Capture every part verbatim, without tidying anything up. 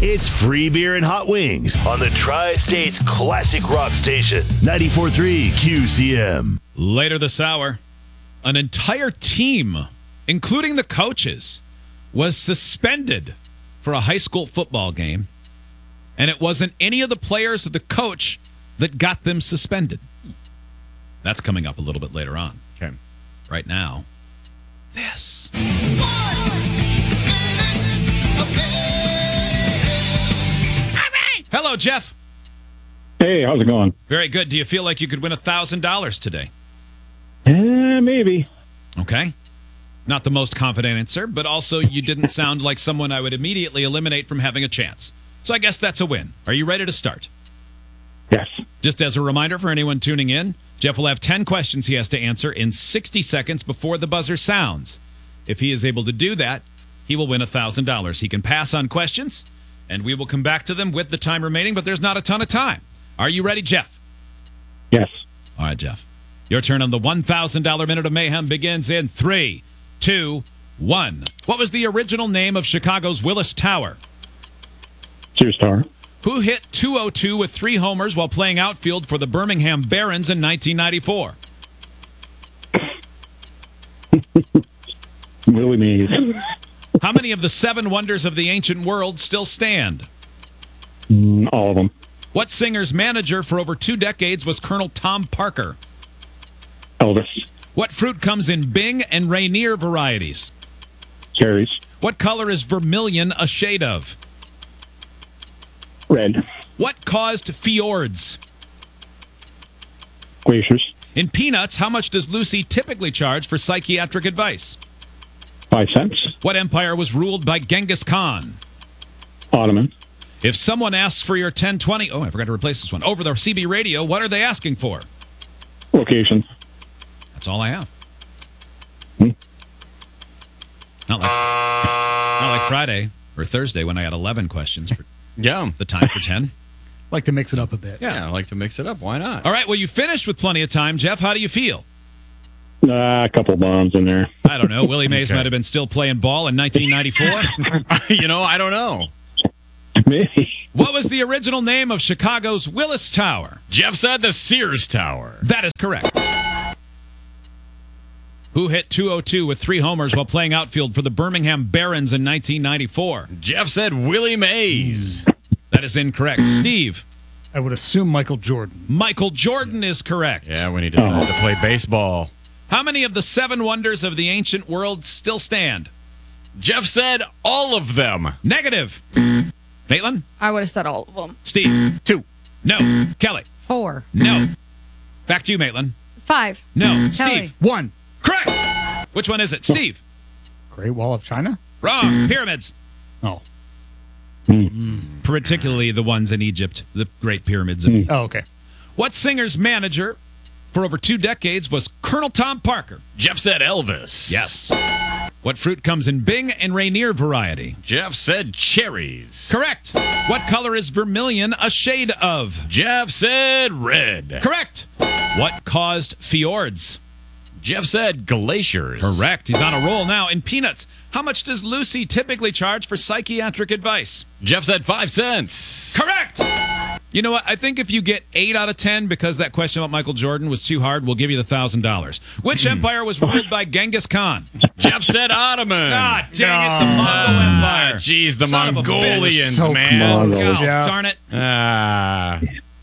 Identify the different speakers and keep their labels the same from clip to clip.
Speaker 1: It's free beer and hot wings on the Tri-State's classic rock station, ninety-four point three Q C M.
Speaker 2: Later this hour, an entire team, including the coaches, was suspended for a high school football game, and it wasn't any of the players or the coach that got them suspended. That's coming up a little bit later on.
Speaker 3: Okay.
Speaker 2: Right now, this. Hello, Jeff.
Speaker 4: Hey, how's it going?
Speaker 2: Very good. Do you feel like you could win one thousand dollars today?
Speaker 4: Eh, maybe.
Speaker 2: Okay. Not the most confident answer, but also you didn't sound like someone I would immediately eliminate from having a chance. So I guess that's a win. Are you ready to start?
Speaker 4: Yes.
Speaker 2: Just as a reminder for anyone tuning in, Jeff will have ten questions he has to answer in sixty seconds before the buzzer sounds. If he is able to do that, he will win one thousand dollars. He can pass on questions, and we will come back to them with the time remaining, but there's not a ton of time. Are you ready, Jeff?
Speaker 4: Yes.
Speaker 2: All right, Jeff. Your turn on the one thousand dollars Minute of Mayhem begins in three, two, one. What was the original name of Chicago's Willis Tower?
Speaker 4: Sears Tower.
Speaker 2: Who hit two oh two with three homers while playing outfield for the Birmingham Barons in nineteen ninety-four?
Speaker 4: Willie Mays.
Speaker 2: How many of the seven wonders of the ancient world still stand?
Speaker 4: Mm, all of them.
Speaker 2: What singer's manager for over two decades was Colonel Tom Parker?
Speaker 4: Elvis.
Speaker 2: What fruit comes in Bing and Rainier varieties?
Speaker 4: Cherries.
Speaker 2: What color is vermilion a shade of?
Speaker 4: Red.
Speaker 2: What caused fjords?
Speaker 4: Glaciers.
Speaker 2: In Peanuts, how much does Lucy typically charge for psychiatric advice?
Speaker 4: Five cents.
Speaker 2: What empire was ruled by Genghis Khan?
Speaker 4: Ottoman.
Speaker 2: If someone asks for your ten twenty, oh, I forgot to replace this one, over the C B radio, what are they asking for?
Speaker 4: Location.
Speaker 2: That's all I have.
Speaker 4: Hmm.
Speaker 2: Not like, not like Friday or Thursday when I had eleven questions for
Speaker 3: Yeah.
Speaker 2: the time for ten.
Speaker 5: Like to mix it up a bit.
Speaker 3: Yeah, I like to mix it up. Why not?
Speaker 2: All right, well, you finished with plenty of time. Jeff, how do you feel?
Speaker 4: Uh, a couple bombs in there.
Speaker 2: I don't know. Willie Mays
Speaker 3: Okay.
Speaker 2: might have been still playing ball in nineteen ninety-four.
Speaker 3: You know, I don't know.
Speaker 4: Maybe.
Speaker 2: What was the original name of Chicago's Willis Tower?
Speaker 3: Jeff said the Sears Tower.
Speaker 2: That is correct. Who hit two oh two with three homers while playing outfield for the Birmingham Barons in nineteen ninety-four?
Speaker 3: Jeff said Willie Mays.
Speaker 2: That is incorrect. Steve.
Speaker 5: I would assume Michael Jordan.
Speaker 2: Michael Jordan is correct.
Speaker 3: Yeah, when he decided
Speaker 4: Oh.
Speaker 3: to play baseball.
Speaker 2: How many of the seven wonders of the ancient world still stand?
Speaker 3: Jeff said all of them.
Speaker 2: Negative. Maitland?
Speaker 6: I would have said all of them.
Speaker 2: Steve?
Speaker 5: Two.
Speaker 2: No. Kelly?
Speaker 6: Four.
Speaker 2: No. Back to you, Maitland.
Speaker 6: Five.
Speaker 2: No.
Speaker 6: Kelly.
Speaker 2: Steve?
Speaker 5: One.
Speaker 2: Correct. Which one is it? Steve?
Speaker 5: Great Wall of China?
Speaker 2: Wrong. Pyramids.
Speaker 5: Oh.
Speaker 2: Particularly the ones in Egypt, the Great Pyramids of Egypt.
Speaker 5: Oh, okay.
Speaker 2: What singer's manager for over two decades was Colonel Tom Parker?
Speaker 3: Jeff said Elvis.
Speaker 2: Yes. What fruit comes in Bing and Rainier variety?
Speaker 3: Jeff said cherries.
Speaker 2: Correct. What color is vermilion a shade of?
Speaker 3: Jeff said red.
Speaker 2: Correct. What caused fjords?
Speaker 3: Jeff said glaciers.
Speaker 2: Correct. He's on a roll now. In Peanuts, how much does Lucy typically charge for psychiatric advice?
Speaker 3: Jeff said five cents.
Speaker 2: Correct. You know what? I think if you get eight out of ten because that question about Michael Jordan was too hard, we'll give you the one thousand dollars. Which empire was ruled by Genghis Khan?
Speaker 3: Jeff said Ottoman.
Speaker 2: God dang it, the Mongol Empire.
Speaker 3: Jeez, the
Speaker 2: Son of a bitch.
Speaker 3: Mongolians,
Speaker 5: So
Speaker 3: man.
Speaker 5: close.
Speaker 2: God,
Speaker 5: Jeff.
Speaker 2: darn it.
Speaker 3: Ah.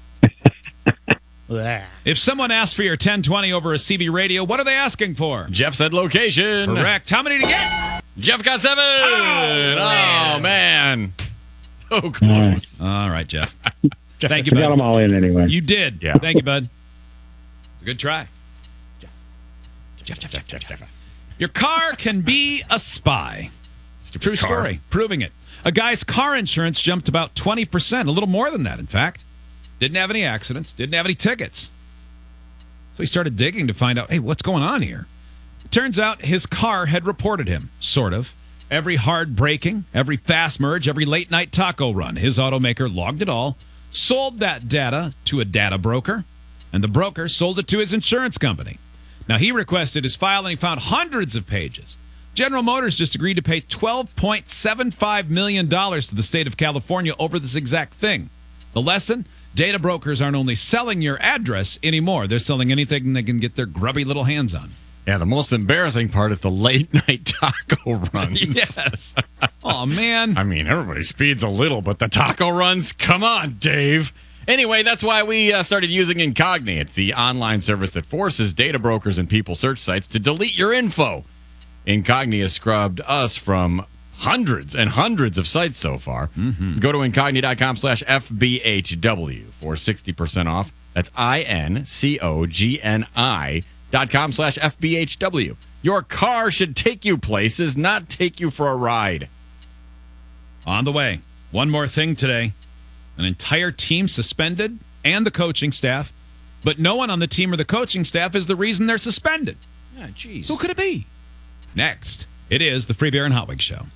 Speaker 5: Blah.
Speaker 2: If someone asks for your ten twenty over a C B radio, what are they asking for?
Speaker 3: Jeff said location.
Speaker 2: Correct. How many to get?
Speaker 3: Jeff got seven.
Speaker 2: Oh,
Speaker 3: Oh,
Speaker 2: man.
Speaker 3: man. So
Speaker 4: All
Speaker 3: close.
Speaker 4: right.
Speaker 2: All right, Jeff. Thank you,
Speaker 4: I got them
Speaker 2: bud.
Speaker 4: all in anyway.
Speaker 2: You did.
Speaker 3: Yeah.
Speaker 2: Thank you, bud. Good try.
Speaker 3: Jeff, Jeff, Jeff, Jeff, Jeff.
Speaker 2: Your car can be a spy. True
Speaker 3: car.
Speaker 2: story. Proving it. A guy's car insurance jumped about twenty percent, a little more than that, in fact. Didn't have any accidents, didn't have any tickets. So he started digging to find out, hey, what's going on here? It turns out his car had reported him, sort of. Every hard braking, every fast merge, every late night taco run. His automaker logged it all, sold that data to a data broker, and the broker sold it to his insurance company. Now, he requested his file, and he found hundreds of pages General Motors just agreed to pay twelve point seven five million dollars to the state of California over this exact thing. The lesson? Data brokers aren't only selling your address anymore. They're selling anything they can get their grubby little hands on.
Speaker 3: Yeah, the most embarrassing part is the late night taco runs.
Speaker 2: Yes. Oh, man.
Speaker 3: I mean, everybody speeds a little, but the taco runs? Come on, Dave. Anyway, that's why we uh, started using Incogni. It's the online service that forces data brokers and people search sites to delete your info. Incogni has scrubbed us from hundreds and hundreds of sites so far. Mm-hmm. Go to incogni.com slash FBHW for sixty percent off. That's I-N-C-O-G-N-I dot com slash FBHW. Your car should take you places, not take you for a ride.
Speaker 2: On the way. One more thing today. An entire team suspended and the coaching staff, but no one on the team or the coaching staff is the reason they're suspended.
Speaker 3: Yeah, jeez.
Speaker 2: Who could it be? Next, it is the Free Beer and Hot Wings Show.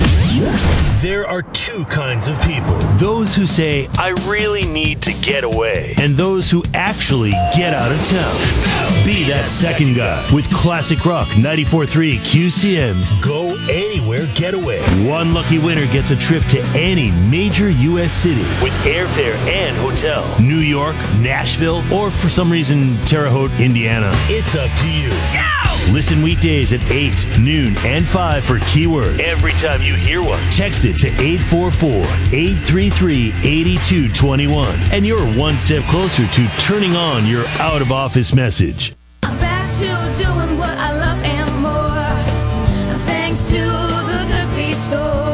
Speaker 1: There are two kinds of people. Those who say, I really need to get away. And those who actually get out of town. Be that second guy with Classic Rock ninety-four point three Q C M's Go Anywhere Getaway. One lucky winner gets a trip to any major U S city with airfare and hotel. New York, Nashville, or for some reason, Terre Haute, Indiana. It's up to you. Go! Listen weekdays at eight, noon, and five for keywords. Every time you hear one, text it to eight four four, eight three three, eight two two one. And you're one step closer to turning on your out-of-office message.
Speaker 6: I'm back to doing what I love and more, thanks to the Good Feet store.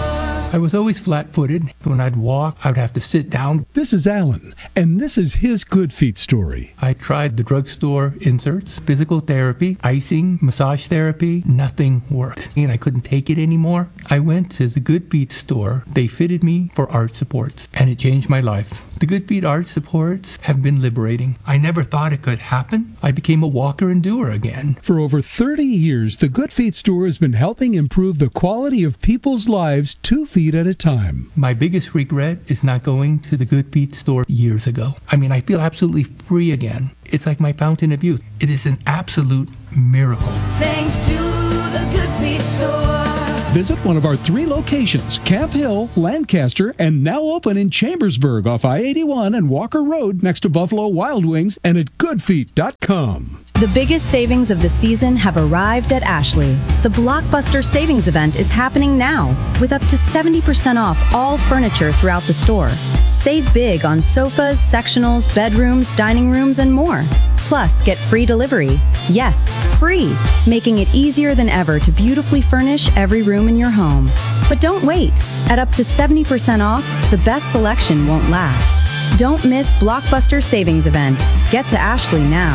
Speaker 7: I was always flat-footed. When I'd walk, I would have to sit down.
Speaker 8: This is Alan, and this is his Good Feet story.
Speaker 7: I tried the drugstore inserts, physical therapy, icing, massage therapy. Nothing worked, and I couldn't take it anymore. I went to the Good Feet store. They fitted me for arch supports, and it changed my life. The Good Feet arch supports have been liberating. I never thought it could happen. I became a walker and doer again.
Speaker 8: For over thirty years, the Good Feet store has been helping improve the quality of people's lives two feet at a time.
Speaker 7: My biggest regret is not going to the Good Feet store years ago. I mean, I feel absolutely free again. It's like my fountain of youth. It is an absolute miracle.
Speaker 6: Thanks to the Good Feet store.
Speaker 8: Visit one of our three locations, Camp Hill, Lancaster, and now open in Chambersburg off I eighty-one and Walker Road next to Buffalo Wild Wings, and at good feet dot com.
Speaker 9: The biggest savings of the season have arrived at Ashley. The Blockbuster Savings Event is happening now with up to seventy percent off all furniture throughout the store. Save big on sofas, sectionals, bedrooms, dining rooms, and more. Plus, get free delivery. Yes, free, making it easier than ever to beautifully furnish every room in your home. But don't wait. At up to seventy percent off, the best selection won't last. Don't miss Blockbuster Savings Event. Get to Ashley now.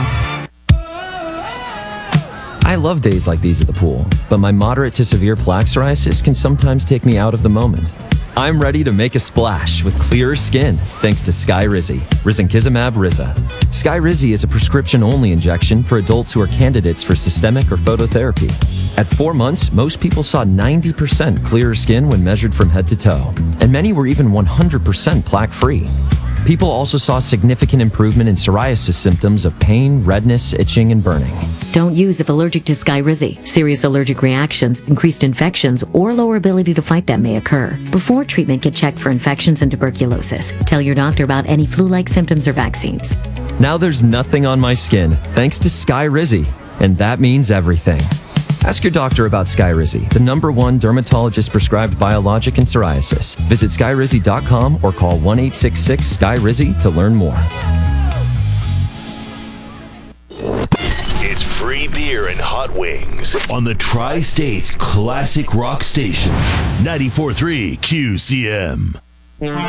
Speaker 10: I love days like these at the pool, but my moderate to severe plaque psoriasis can sometimes take me out of the moment. I'm ready to make a splash with clearer skin thanks to Skyrizi, risankizumab Riza. Skyrizi is a prescription-only injection for adults who are candidates for systemic or phototherapy. At four months, most people saw ninety percent clearer skin when measured from head to toe, and many were even one hundred percent plaque-free. People also saw significant improvement in psoriasis symptoms of pain, redness, itching, and burning.
Speaker 11: Don't use if allergic to Skyrizi. Serious allergic reactions, increased infections, or lower ability to fight them may occur. Before treatment, get checked for infections and tuberculosis. Tell your doctor about any flu-like symptoms or vaccines.
Speaker 10: Now there's nothing on my skin, thanks to Skyrizi, and that means everything. Ask your doctor about Skyrizi, the number one dermatologist-prescribed biologic in psoriasis. Visit skyrizi dot com or call one eight six six Skyrizi to learn more.
Speaker 1: It's free beer and hot wings on the Tri-States Classic Rock Station, ninety-four point three Q C M.